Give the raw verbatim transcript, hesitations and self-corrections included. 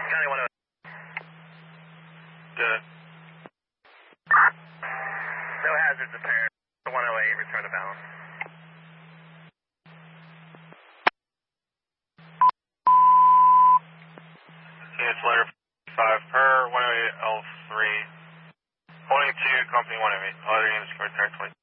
County one oh eight. Good. No hazards apparent. one oh eight, return to balance. It's letter five per one oh eight L three. Holding two, company one oh eight. All other units can return twenty.